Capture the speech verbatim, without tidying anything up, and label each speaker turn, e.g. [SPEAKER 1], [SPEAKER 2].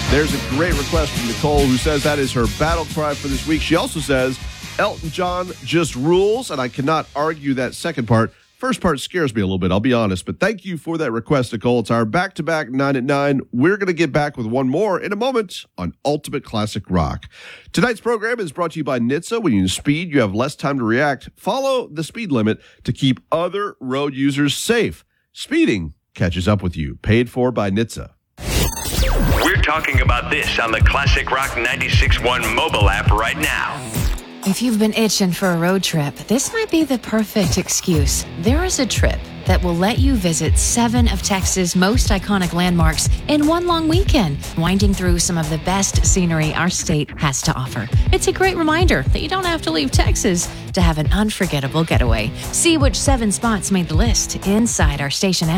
[SPEAKER 1] There's a great request from Nicole, who says that is her battle cry for this week. She also says Elton John just rules, and I cannot argue that second part. First part scares me a little bit, I'll be honest, but thank you for that request, Nicole. It's our back-to-back nine at nine. We're going to get back with one more in a moment on Ultimate Classic Rock. Tonight's program is brought to you by N H T S A. When you speed, you have less time to react. Follow the speed limit to keep other road users safe. Speeding catches up with you. Paid for by N H T S A.
[SPEAKER 2] We're talking about this on the Classic Rock ninety-six point one mobile app right now.
[SPEAKER 3] If you've been itching for a road trip, this might be the perfect excuse. There is a trip that will let you visit seven of Texas' most iconic landmarks in one long weekend, winding through some of the best scenery our state has to offer. It's a great reminder that you don't have to leave Texas to have an unforgettable getaway. See which seven spots made the list inside our station app.